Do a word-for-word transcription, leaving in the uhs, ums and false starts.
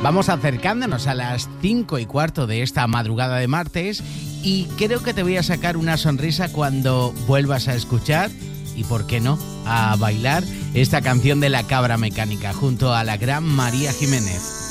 Vamos acercándonos a las cinco y cuarto de esta madrugada de martes y creo que te voy a sacar una sonrisa cuando vuelvas a escuchar y, por qué no, a bailar esta canción de La Cabra Mecánica junto a la gran María Jiménez.